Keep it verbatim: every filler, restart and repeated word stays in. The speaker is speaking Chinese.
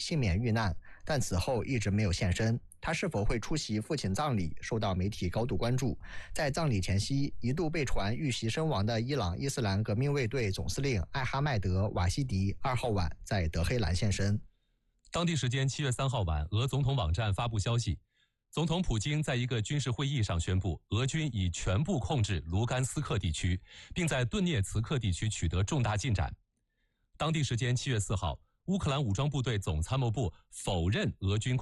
幸免遇难，但此后一直没有现身。他是否会出席父亲葬礼，受到媒体高度关注。在葬礼前夕，一度被传遇袭身亡的伊朗伊斯兰革命卫队总司令艾哈迈德·瓦西迪二号晚在德黑兰现身。 当地时间七月三号晚，俄总统网站发布消息，总统普京在一个军事会议上宣布，俄军已全部控制卢甘斯克地区，并在顿涅茨克地区取得重大进展。当地时间七月四号，乌克兰武装部队总参谋部否认俄军